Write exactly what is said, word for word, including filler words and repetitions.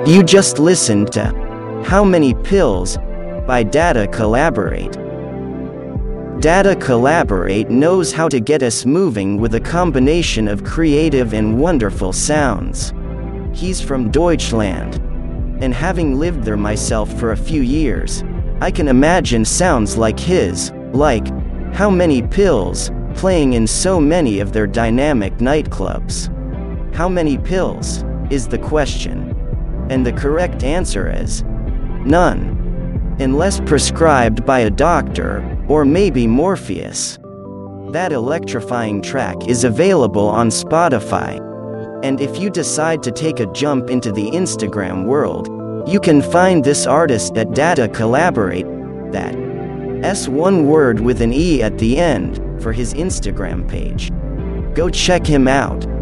You just listened to How Many Pills by Data Collaborate. Data Collaborate knows how to get us moving with a combination of creative and wonderful sounds. He's from Deutschland, and having lived there myself for a few years, I can imagine sounds like his, like How Many Pills, playing in so many of their dynamic nightclubs. How many pills is the question, and the correct answer is none. Unless prescribed by a doctor, or maybe Morpheus. That electrifying track is available on Spotify. And if you decide to take a jump into the Instagram world, you can find this artist at Data Collaborate, that S one word with an E at the end, for his Instagram page. Go check him out.